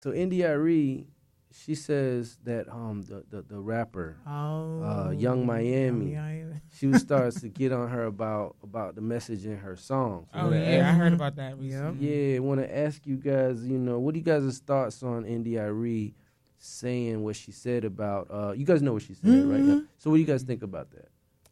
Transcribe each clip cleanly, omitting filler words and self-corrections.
So India.Arie, she says that the rapper Young Miami, she starts to get on her about the message in her songs. Oh yeah, I heard about that recently. Yeah, want to ask you guys, what do you guys' thoughts on India.Arie saying what she said about? You guys know what she said, right? Yeah. So what do you guys think about that?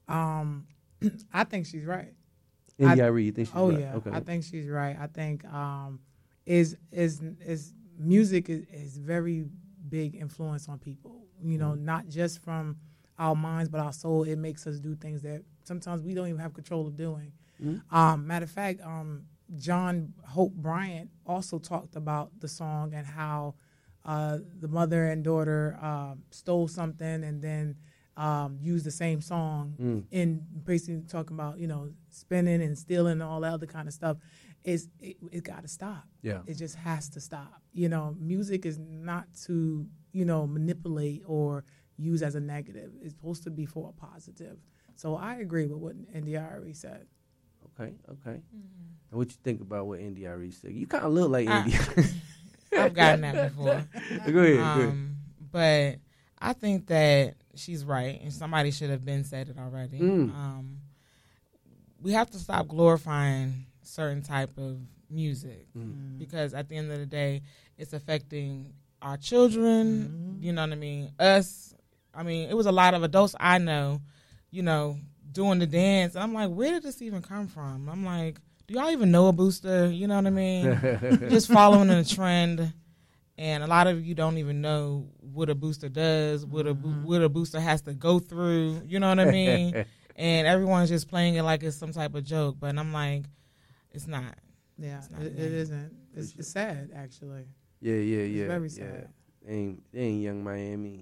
I think she's right. India.Arie, you think she's right? Oh yeah, Okay. I think she's right. I think is music is very big influence on people. Not just from our minds, but our soul. It makes us do things that sometimes we don't even have control of doing. Matter of fact, John Hope Bryant also talked about the song and how the mother and daughter stole something and then used the same song in basically talking about spinning and stealing and all that other kind of stuff. It got to stop. Yeah, it just has to stop. Music is not to manipulate or use as a negative. It's supposed to be for a positive. So I agree with what India.Arie said. Okay. And what you think about what India.Arie said? You kind of look like India. I've gotten that before. Go ahead. But I think that she's right, and somebody should have been said it already. We have to stop glorifying certain type of music because at the end of the day, it's affecting our children. You know what I mean? Us. I mean, it was a lot of adults I know, doing the dance. And I'm like, where did this even come from? I'm like, do y'all even know a booster? You know what I mean? Just following a trend. And a lot of you don't even know what a booster does, what a booster has to go through. You know what I mean? And everyone's just playing it like it's some type of joke. But I'm like, it's not. Yeah, it isn't. It's sad, actually. Yeah. It's very sad. Ain't Young Miami.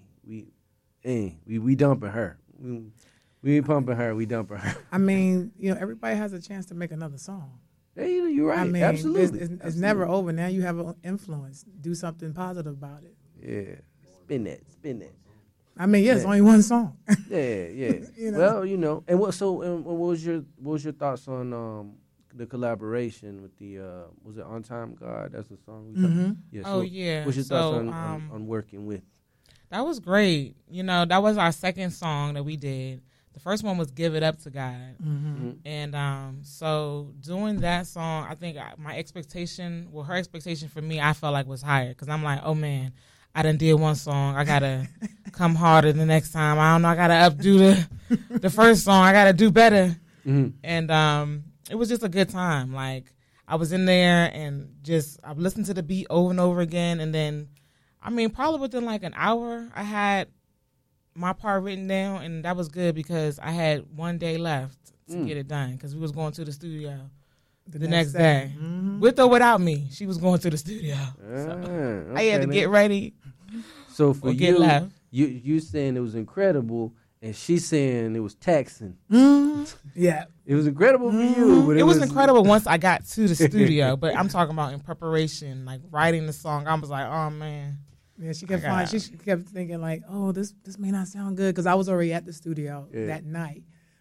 We dumping her. We ain't pumping her. We dumping her. I mean, everybody has a chance to make another song. Hey, you're right. I mean, absolutely. It's never over. Now you have an influence. Do something positive about it. Yeah. Spin that. I mean, it's only one song. Yeah. Well, and what was your thoughts on the collaboration with the was it On Time God? That's the song we talked. Yeah. So what's your thoughts on working with? That was great. That was our second song that we did. The first one was Give It Up to God. And so doing that song, I think her expectation for me, I felt like was higher because I'm like, oh man, I done did one song. I got to come harder the next time. I don't know. I got to updo the first song. I got to do better. And it was just a good time. Like I was in there and I listened to the beat over and over again. And then, I mean, probably within like an hour, I had my part written down, and that was good because I had one day left to get it done because we was going to the studio the next day. With or without me, she was going to the studio. So I had to get ready. So for you saying it was incredible, and she's saying it was taxing. Yeah, it was incredible for you. But it was incredible once I got to the studio, but I'm talking about in preparation, like writing the song. I was like, oh man. Yeah, she kept thinking like, oh, this may not sound good because I was already at the studio that night,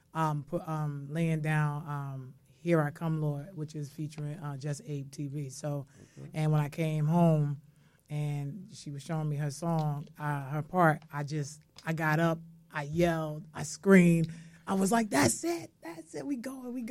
laying down "Here I Come, Lord," which is featuring Just Abe TV. So, and when I came home, and she was showing me her song, her part, I got up, I yelled, I screamed. I was like, that's it, we going.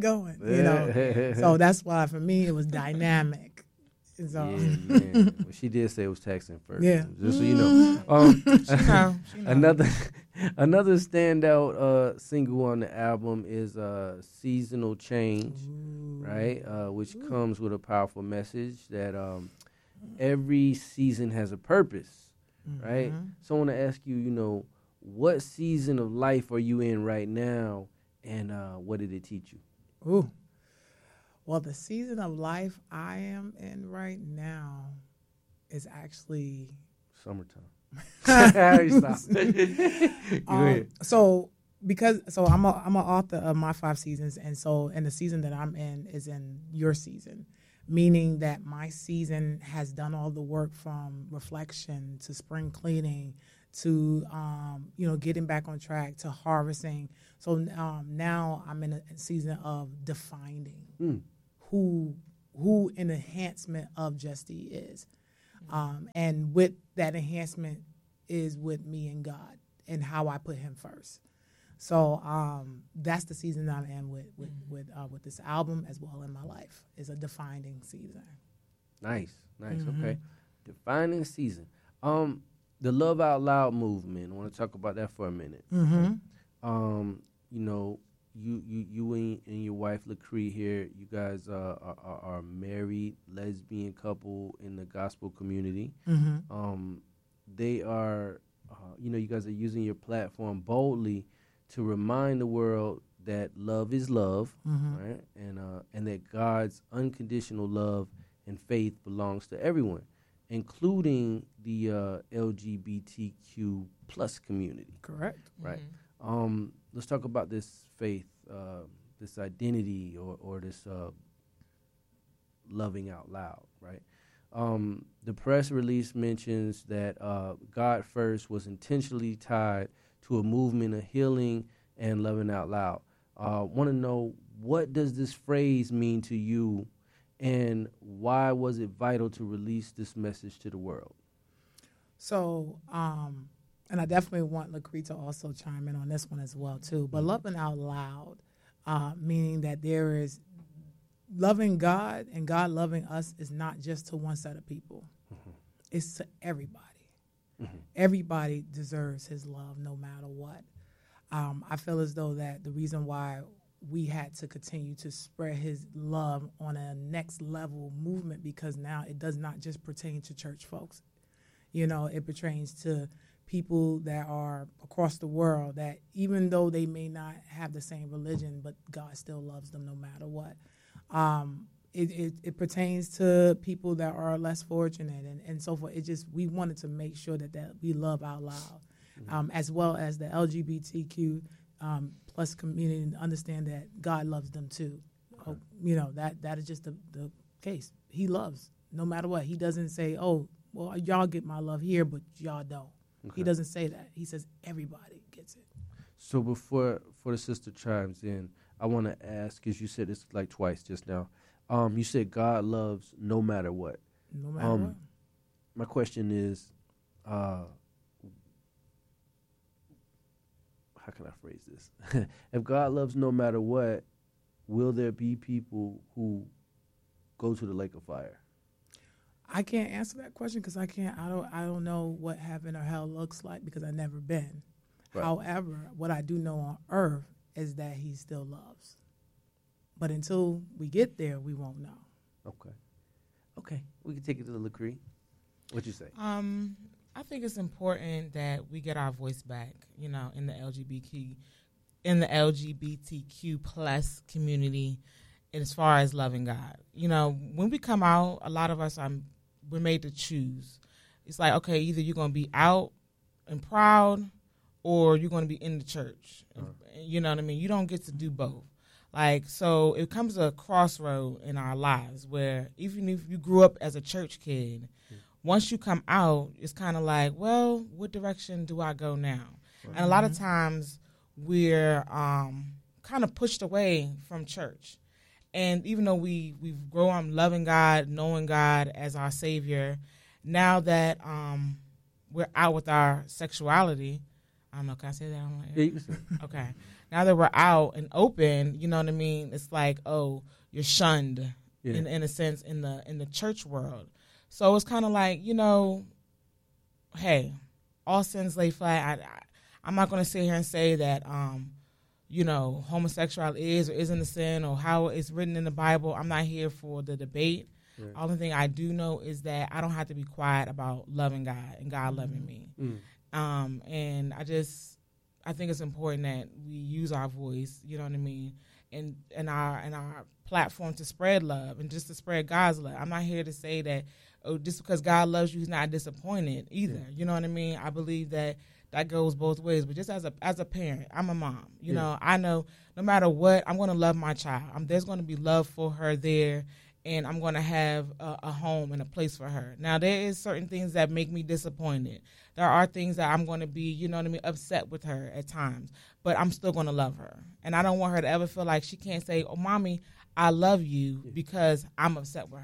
So that's why for me it was dynamic. So. Yeah, man. Well, she did say it was taxing first. Yeah. Just so you know. She know. Another standout single on the album is Seasonal Change, right? Which comes with a powerful message that every season has a purpose, right? So I want to ask you, what season of life are you in right now, and what did it teach you? Ooh. Well, the season of life I am in right now is actually summertime. So I'm an author of My 5 Seasons, and the season that I'm in is in your season, meaning that my season has done all the work from reflection to spring cleaning to getting back on track to harvesting. So now I'm in a season of defining who an enhancement of Justy is. And with that enhancement is with me and God and how I put him first. So that's the season that I am with this album as well in my life. It's a defining season. Nice. Okay. Defining season. The Love Out Loud movement. I want to talk about that for a minute. You know, you and your wife LaCree here. You guys are married lesbian couple in the gospel community. They are, you guys are using your platform boldly to remind the world that love is love, right? And that God's unconditional love and faith belongs to everyone, including the LGBTQ plus community. Correct. Right. Let's talk about this faith, this identity, or this loving out loud, right? The press release mentions that God First was intentionally tied to a movement of healing and loving out loud. Want to know, what does this phrase mean to you, and why was it vital to release this message to the world? So, and I definitely want LaCree to also chime in on this one as well, too. But loving out loud, meaning that there is loving God and God loving us is not just to one set of people. It's to everybody. Everybody deserves his love no matter what. I feel as though that the reason why we had to continue to spread his love on a next level movement, because now it does not just pertain to church folks. It pertains to people that are across the world, that even though they may not have the same religion, but God still loves them no matter what. It pertains to people that are less fortunate and so forth. We wanted to make sure that we love out loud, as well as the LGBTQ plus community, and understand that God loves them too. That is just the case. He loves no matter what. He doesn't say, "Oh, well, y'all get my love here, but y'all don't." Okay. He doesn't say that. He says everybody gets it. So before the sister chimes in, I want to ask, because you said this like twice just now. You said God loves no matter what. No matter what. My question is, how can I phrase this? If God loves no matter what, will there be people who go to the lake of fire? I can't answer that question because I don't know what heaven or hell looks like, because I've never been. Right. However, what I do know on earth is that he still loves. But until we get there, we won't know. Okay. We can take it to the LaCree. What you say? I think it's important that we get our voice back, in the LGBTQ plus community, as far as loving God. When we come out, a lot of us we're made to choose. It's like, okay, either you're going to be out and proud, or you're going to be in the church. You know what I mean? You don't get to do both. So it comes to a crossroad in our lives where even if you grew up as a church kid, once you come out, it's kind of like, well, what direction do I go now? Right. And a lot of times we're kind of pushed away from church. And even though we've grown up loving God, knowing God as our Savior, now that we're out with our sexuality, I don't know, can I say that? Yeah, you can say. Okay. Now that we're out and open, you know what I mean? It's like, oh, you're shunned in a sense in the church world. So it's kind of like, hey, all sins lay flat. I'm not going to sit here and say that, homosexuality is or isn't a sin, or how it's written in the Bible. I'm not here for the debate. Right. Only thing I do know is that I don't have to be quiet about loving God and God loving me. And I think it's important that we use our voice, you know what I mean, and our platform to spread love and just to spread God's love. I'm not here to say that, just because God loves you, he's not disappointed either. Yeah. You know what I mean? I believe that goes both ways. But just as a parent, I'm a mom. You know, I know no matter what, I'm going to love my child. There's going to be love for her there, and I'm going to have a home and a place for her. Now, there is certain things that make me disappointed. There are things that I'm going to be, upset with her at times. But I'm still going to love her. And I don't want her to ever feel like she can't say, oh, Mommy, I love you, because I'm upset with her.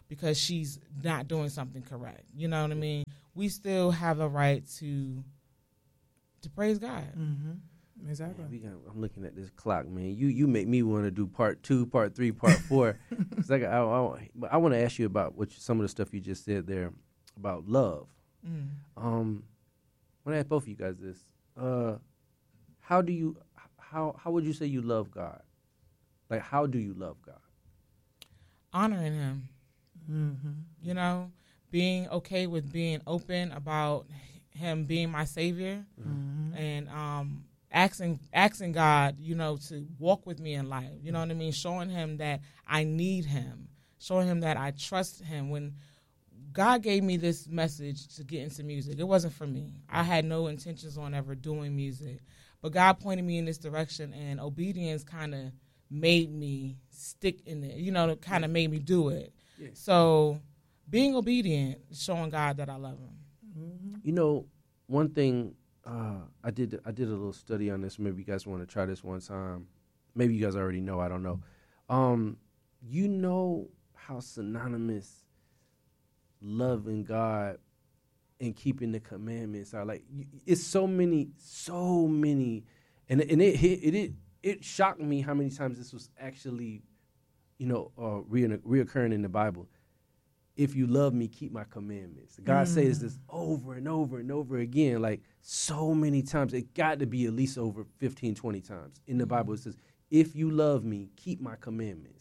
because she's not doing something correct. You know what I mean? We still have a right to praise God. Mm-hmm. Exactly. Man, I'm looking at this clock, man. You make me want to do part 2, part 3, part 4. It's like I want to ask you about some of the stuff you just said there about love. I want to ask both of you guys this. How would you say you love God? Like, how do you love God? Honoring Him. Mm-hmm. You know, being okay with being open about Him being my Savior, and asking God, you know, to walk with me in life. You know what I mean? Showing Him that I need Him. Showing Him that I trust Him. When God gave me this message to get into music, it wasn't for me. I had no intentions on ever doing music. But God pointed me in this direction, and obedience kind of made me stick in it. You know, it kind of made me do it. Yeah. So being obedient, showing God that I love Him. Mm-hmm. You know, one thing I did a little study on this. Maybe you guys want to try this one time. Maybe you guys already know. I don't know. You know how synonymous loving God and keeping the commandments are. Like, it's so many, and it shocked me how many times this was actually, reoccurring in the Bible. If you love me, keep my commandments. God says this over and over and over again, like so many times. It got to be at least over 15, 20 times in the Bible. It says, if you love me, keep my commandments.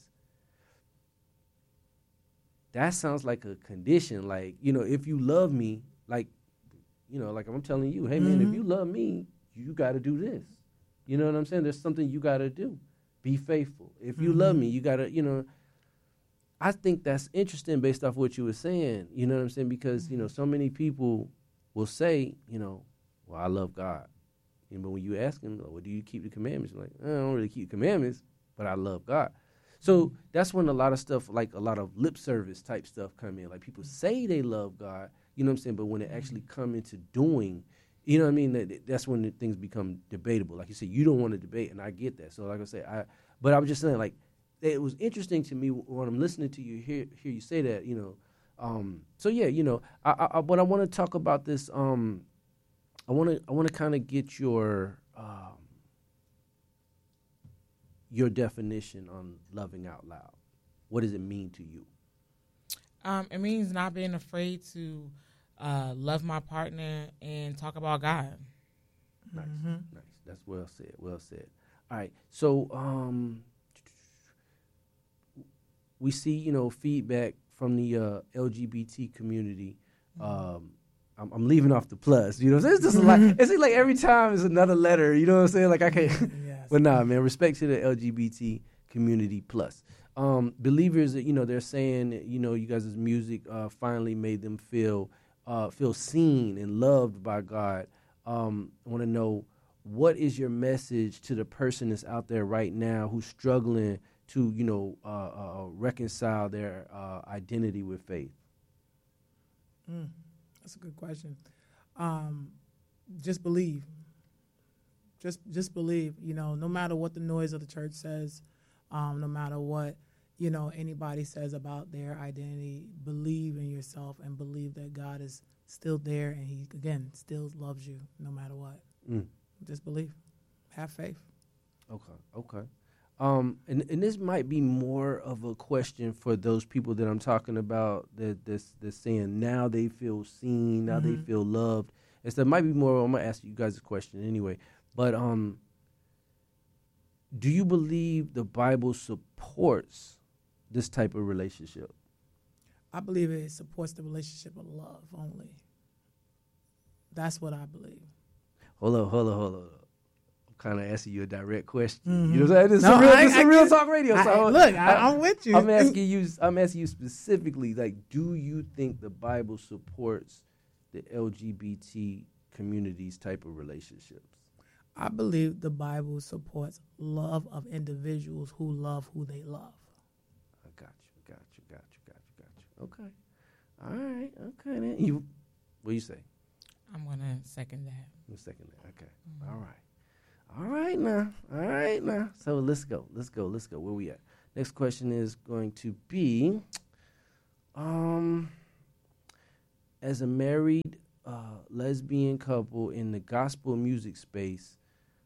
That sounds like a condition. Like, if you love me, like I'm telling you, hey, man, if you love me, you got to do this. You know what I'm saying? There's something you got to do. Be faithful. If you love me, you got to, I think that's interesting based off what you were saying. You know what I'm saying? Because, so many people will say, well, I love God. But when you ask them, well, do you keep the commandments? You're like, I don't really keep the commandments, but I love God. So that's when a lot of stuff, like a lot of lip service type stuff come in. Like, people say they love God, you know what I'm saying? But when it actually come into doing, you know what I mean? That's when things become debatable. Like you said, you don't want to debate, and I get that. So like I say, but I was just saying, like, it was interesting to me when I'm listening to you hear you say that, So yeah, but I want to talk about this. I want to kind of get your definition on loving out loud. What does it mean to you? It means not being afraid to love my partner and talk about God. Nice, nice. That's well said. Well said. All right. So we see, feedback from the LGBT community. I'm leaving off the plus. You know what I'm saying? It's just like, it seems like every time it's another letter. You know what I'm saying? Like, I can't. Yes. But nah, man. Respect to the LGBT community plus. Believers, they're saying, you guys' music finally made them feel seen and loved by God. I want to know, what is your message to the person that's out there right now who's struggling to, reconcile their identity with faith? That's a good question. Just believe. Just believe. No matter what the noise of the church says, no matter what anybody says about their identity, believe in yourself and believe that God is still there, and He again still loves you no matter what. Just believe. Have faith. Okay. And this might be more of a question for those people that I'm talking about that's saying now they feel seen, now they feel loved. And so it might be more, I'm going to ask you guys a question anyway. But do you believe the Bible supports this type of relationship? I believe it supports the relationship of love only. That's what I believe. Hold on. Kind of asking you a direct question. You know what I'm saying? This is real talk radio. I'm with you. I'm asking you specifically, like, do you think the Bible supports the LGBT community's type of relationships? I believe the Bible supports love of individuals who love who they love. I got you. Okay. All right. Okay then. What do you say? I'm gonna second that. Okay. All right now. So let's go. Where we at? Next question is going to be, As a married lesbian couple in the gospel music space,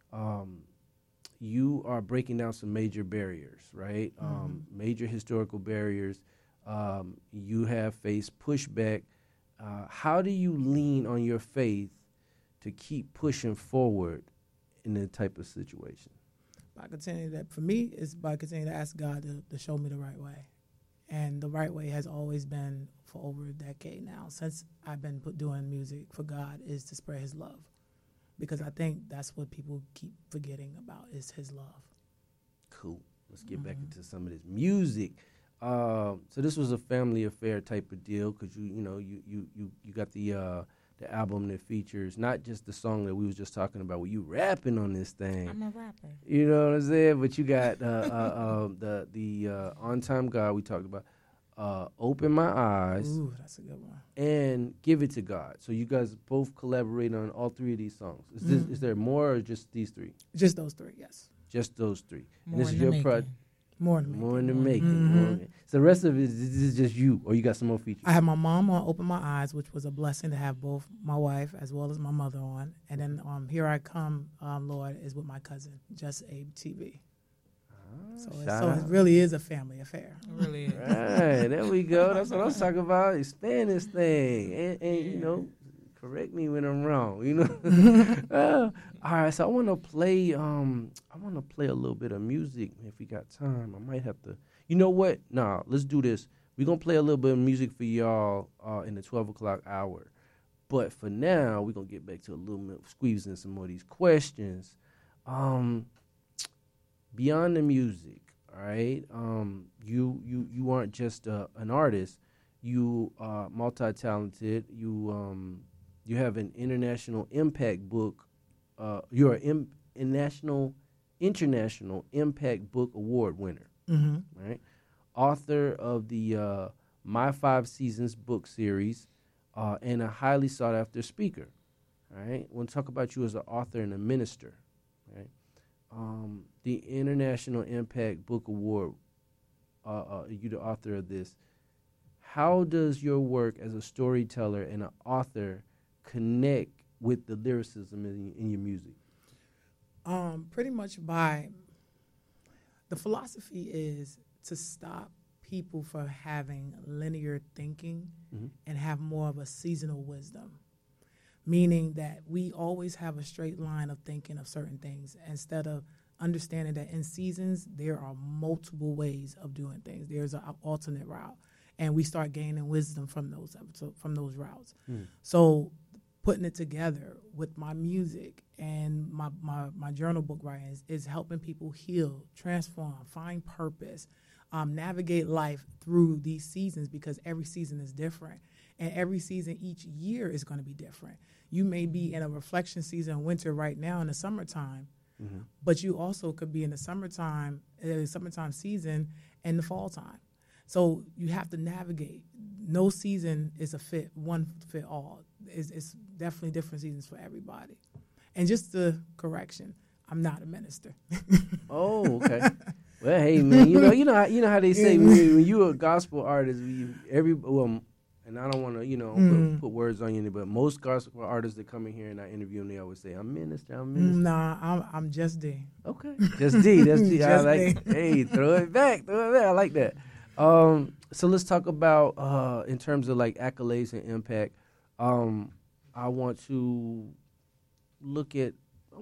you are breaking down some major barriers, right? Major historical barriers. You have faced pushback. How do you lean on your faith to keep pushing forward in that type of situation? By continuing that, for me, is by continuing to ask God to show me the right way. And the right way has always been, for over a decade now, since I've been doing music for God, is to spread his love. Because I think that's what people keep forgetting about, is his love. Cool. Let's get back into some of this music. So this was a family affair type of deal, because you got the album that features not just the song that we was just talking about, where you rapping on this thing. I'm a rapper. You know what I'm saying? But you got the On Time God we talked about, Open My Eyes. Ooh, that's a good one. And Give It to God. So you guys both collaborate on all three of these songs. Is there more or just these three? Just those three, yes. Just those three. More and this in is the your making. project. More in the making. More in the making. So the rest of it is just you, or you got some more features? I have my mom on Open My Eyes, which was a blessing to have both my wife as well as my mother on. And then Here I Come, Lord, is with my cousin, Just Abe TV. So it really is a family affair. It really is. Right, there we go. That's what I'm talking about. Expand this thing. And correct me when I'm wrong, all right, so I want to play a little bit of music if we got time. I might have to. You know what? Nah, let's do this. We're going to play a little bit of music for y'all in the 12 o'clock hour. But for now, we're going to get back to a little bit, squeeze in some more of these questions. Beyond the music, all right? You aren't just an artist. You are multi-talented. You have an international impact book. You're an international impact book award winner, right? Author of the My 5 Seasons book series, and a highly sought after speaker. All right, we'll talk about you as an author and a minister, right? The International Impact Book Award. You're the author of this. How does your work as a storyteller and an author connect with the lyricism in your music? Pretty much by the philosophy is to stop people from having linear thinking and have more of a seasonal wisdom, meaning that we always have a straight line of thinking of certain things instead of understanding that in seasons there are multiple ways of doing things. There's an alternate route, and we start gaining wisdom from those routes. So putting it together with my music and my journal book writing is helping people heal, transform, find purpose, navigate life through these seasons, because every season is different. And every season each year is going to be different. You may be in a reflection season, winter right now in the summertime, but you also could be in the summertime season and the fall time. So you have to navigate. No season is one fit all. It's definitely different seasons for everybody. And just the correction, I'm not a minister. Oh, okay. Well, hey man, you know how they say when you're a gospel artist, and I don't want to put words on you, but most gospel artists that come in here and I interview them, they always say, "I'm minister." Nah, I'm just D. Okay, just D. That's D. I Just like. D. Hey, throw it back. I like that. So let's talk about in terms of like accolades and impact. I want to look at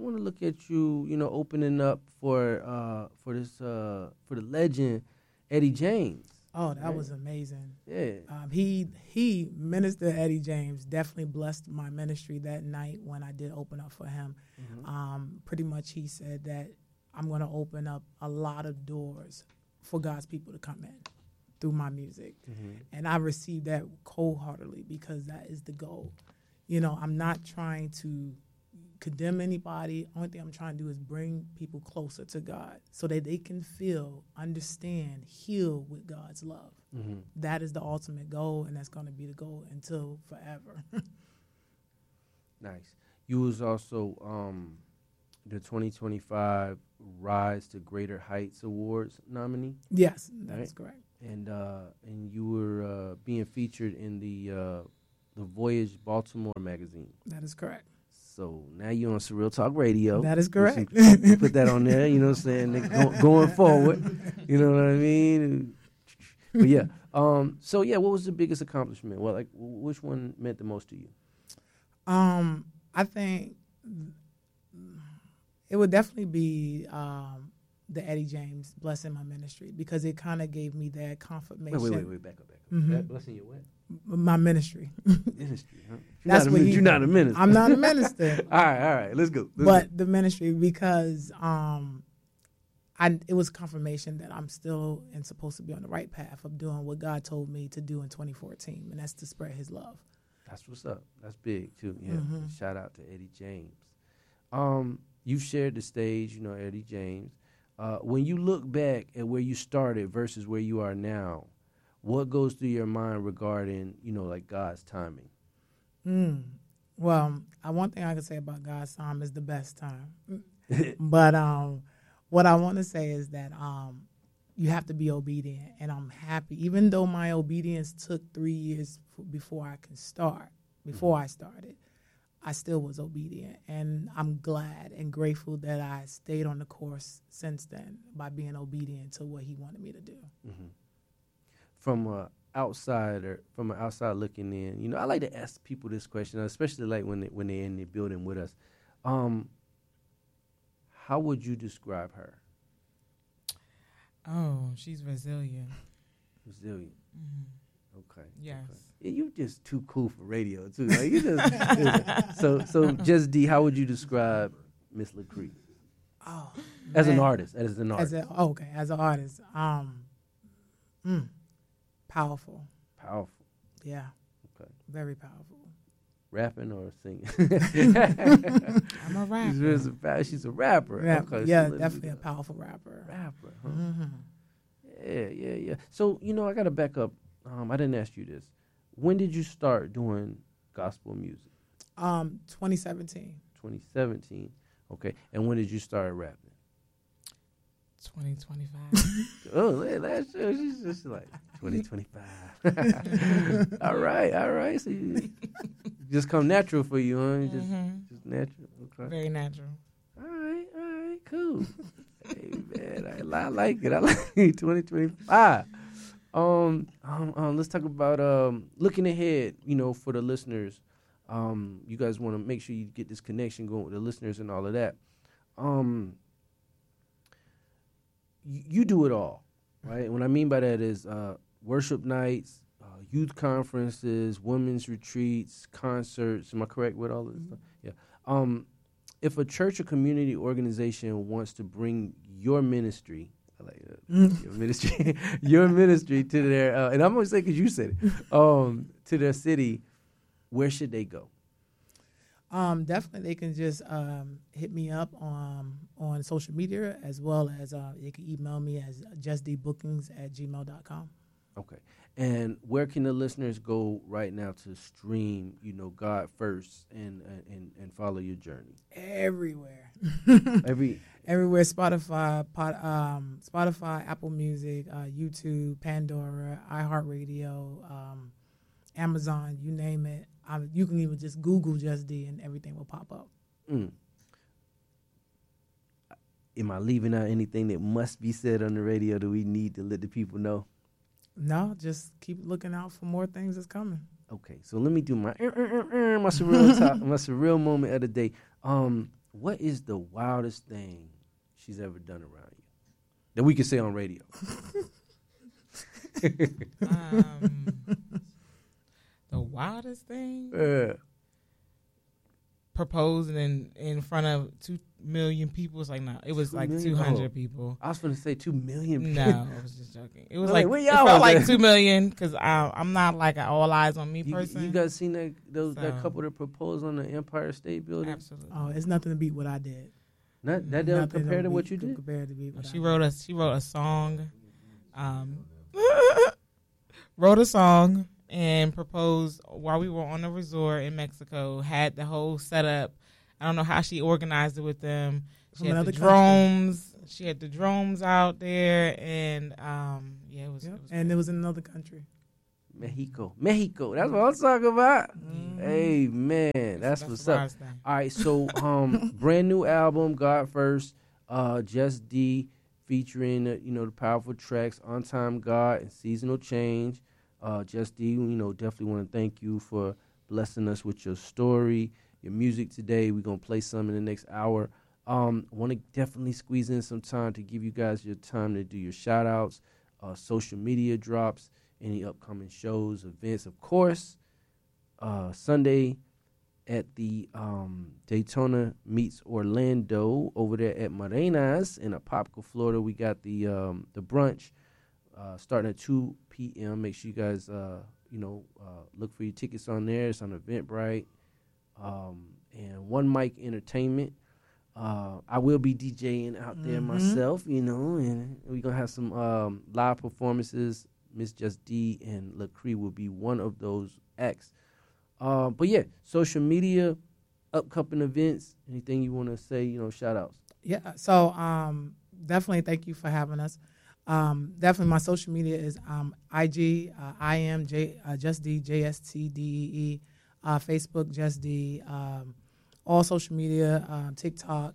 you, opening up for the legend Eddie James. Oh, that was amazing. Yeah. He Minister Eddie James definitely blessed my ministry that night when I did open up for him. Pretty much he said that I'm going to open up a lot of doors for God's people to come in through my music. And I received that wholeheartedly, because that is the goal. I'm not trying to condemn anybody. Only thing I'm trying to do is bring people closer to God so that they can feel, understand, heal with God's love. That is the ultimate goal, and that's going to be the goal until forever. Nice. You was also the 2025 Rise to Greater Heights Awards nominee. Yes, that's correct. and you were being featured in the Voyage Baltimore magazine. That is correct. So now you're on Surreal Talk Radio. That is correct. You put that on there, you know what I'm saying? Going forward, you know what I mean? But yeah, so yeah, what was the biggest accomplishment? Well, like, which one meant the most to you? I think it would definitely be the Eddie James Blessing My Ministry, because it kind of gave me that confirmation. Wait, back up. Mm-hmm. Blessing your what? My ministry. Ministry, huh? You're not a minister. I'm not a minister. All right, let's go. The ministry, because it was confirmation that I'm still and supposed to be on the right path of doing what God told me to do in 2014, and that's to spread His love. That's what's up. That's big too. Yeah. Shout out to Eddie James. You shared the stage, you know, Eddie James. When you look back at where you started versus where you are now, what goes through your mind regarding, you know, like God's timing? Well, one thing I can say about God's time is the best time. But what I want to say is that you have to be obedient, and I'm happy. Even though my obedience took 3 years before I started, I still was obedient, and I'm glad and grateful that I stayed on the course since then by being obedient to what He wanted me to do. Mm-hmm. From an outside looking in, you know, I like to ask people this question, especially like when they're in the building with us. How would you describe her? Oh, she's resilient. Resilient. Mm-hmm. Okay. Yes. Okay. Yeah, you just too cool for radio too. Like, you just so just D. How would you describe Miss LaCree? Oh, as man. an artist. As an artist. As an artist. Powerful. Powerful. Yeah. Okay. Very powerful. Rapping or singing? I'm a rapper. She's a rapper. Okay, yeah, definitely a powerful rapper. Rapper, huh? Mm-hmm. Yeah. So, you know, I got to back up. I didn't ask you this. When did you start doing gospel music? 2017. 2017. Okay. And when did you start rapping? 2025. Oh, last year she's just like 2025. All right. So you just come natural for you, huh? Just natural. Okay. Very natural. All right, cool. Hey man, I like it. I like it. 2025. Let's talk about looking ahead. You know, for the listeners, you guys want to make sure you get this connection going with the listeners and all of that. You do it all, right? And what I mean by that is worship nights, youth conferences, women's retreats, concerts. Am I correct with all of this stuff? Yeah. If a church or community organization wants to bring your ministry, I like that, your ministry to their, and I'm going to say because you said it, to their city, where should they go? Definitely, they can just hit me up on social media, as well as they can email me as justdbookings@gmail.com. Okay. And where can the listeners go right now to stream, you know, God First and follow your journey? Everywhere. Everywhere. Spotify, Apple Music, YouTube, Pandora, iHeartRadio, Amazon, you name it. You can even just Google Just D and everything will pop up. Am I leaving out anything that must be said on the radio that we need to let the people know? No, just keep looking out for more things that's coming. Okay, so let me do my surreal moment of the day. What is the wildest thing she's ever done around you that we can say on radio? The wildest thing? Yeah. Proposing in front of 2 million people. It's like, no, it was like 200 people. I was going to say 2 million people. No, I was just joking. It was it felt like 2 million because I'm not like an all eyes on me person. You guys seen that couple that proposed on the Empire State Building? Absolutely. Oh, it's nothing to beat what I did. That doesn't compare to what you did? Compared to beat what she wrote a song. Wrote a song and proposed while we were on a resort in Mexico. Had the whole setup. I don't know how she organized it with them. She had the drums. She had the drums out there, and it was. And it was in another country. Mexico. That's what I'm talking about. Hey, man, that's what's up. All right, so brand new album, God First, Just D, featuring the powerful tracks On Time God and Seasonal Change. Just D, definitely want to thank you for blessing us with your story, your music today. We're gonna play some in the next hour. Want to definitely squeeze in some time to give you guys your time to do your shout outs, social media drops, any upcoming shows, events. Of course, Sunday at the Daytona meets Orlando over there at Morena's in Apopka, Florida. We got the brunch starting at 2 p.m. Make sure you guys look for your tickets on there. It's on Eventbrite. And One Mic Entertainment. I will be DJing out there myself, and we're going to have some live performances. Miss Just D and Lacree will be one of those acts. But yeah, social media, upcoming events, anything you want to say, shout outs. Yeah, so definitely thank you for having us. Definitely my social media is IG, Just D, JSTDEE, Facebook, Just D, all social media, TikTok,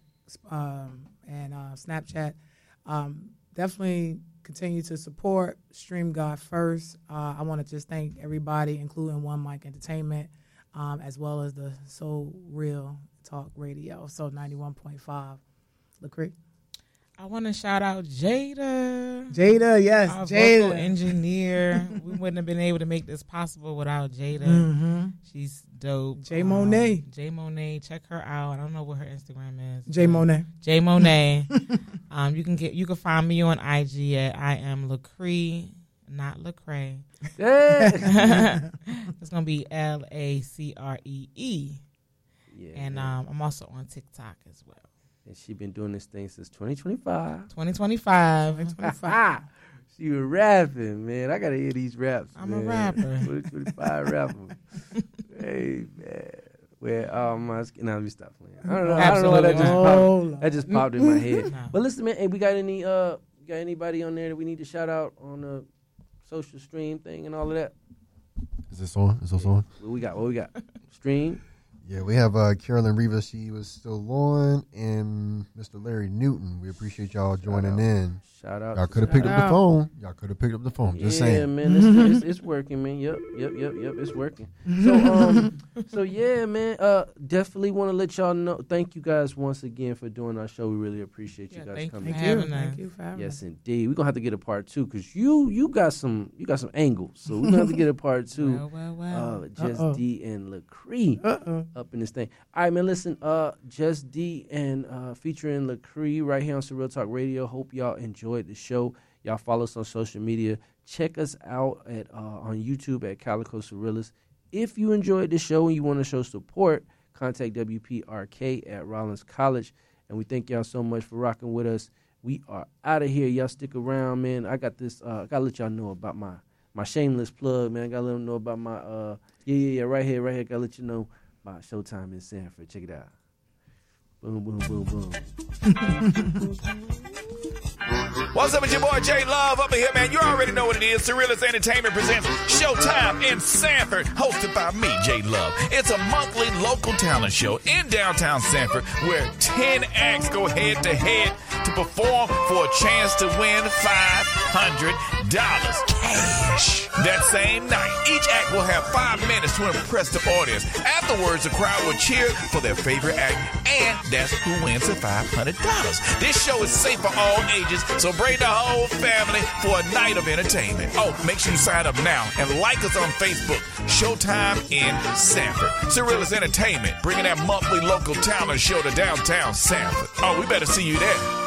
and Snapchat. Definitely continue to support Stream God First. I want to just thank everybody, including One Mic Entertainment, as well as the So Real Talk Radio, so 91.5. Lacree. I want to shout out Jada. Yes, our Jada. vocal engineer. We wouldn't have been able to make this possible without Jada. She's dope. J Monet. J Monet. Check her out. I don't know what her Instagram is. J Monet. J Monet. You can find me on IG at I am Lacree, not Lecrae. Yeah. It's gonna be LACREE. Yeah, and I'm also on TikTok as well. And she been doing this thing since 2025. 2025. She was rapping, man. I gotta hear these raps. I'm a rapper. 2025 rapper. Hey, man. Where let me stop playing. I don't know. That just popped in my head. No. But listen, man. Hey, we got anybody on there that we need to shout out on the social stream thing and all of that? Is this on? On? What we got? Stream. Yeah, we have Carolyn Rivas. She was still on, and Mr. Larry Newton. We appreciate y'all joining in. Shout out. Y'all could have picked up the phone. Just saying. Yeah, man, it's working, man. Yep, it's working. So yeah, man. Definitely want to let y'all know. Thank you guys once again for doing our show. We really appreciate you guys coming. Thank you for having us. Yes, indeed. We're gonna have to get a part 2 because you got some angles. So we're gonna have to get a part 2. Well. Just D and Lacree up in this thing. All right, man. Listen, Just D and featuring Lacree right here on Surreal Talk Radio. Hope y'all enjoyed the show. Y'all follow us on social media. Check us out at on YouTube at Calico Surrealist. If you enjoyed the show and you want to show support, contact WPRK at Rollins College. And we thank y'all so much for rocking with us. We are out of here. Y'all stick around, man. I got this. I gotta let y'all know about my shameless plug, man. I gotta let them know about my right here. Gotta let you know about Showtime in Sanford. Check it out. Boom, boom, boom, boom. What's up with your boy J Love up in here, man? You already know what it is. Surrealist Entertainment presents Showtime in Sanford, hosted by me, J Love. It's a monthly local talent show in downtown Sanford where 10 acts go head to head to perform for a chance to win $500 cash. That same night, each act will have 5 minutes to impress the audience. Afterwards, the crowd will cheer for their favorite act, and that's who wins the $500. This show is safe for all ages, so bring the whole family for a night of entertainment. Oh, make sure you sign up now and like us on Facebook. Showtime in Sanford. Surrealist Entertainment, bringing that monthly local talent show to downtown Sanford. Oh, we better see you there.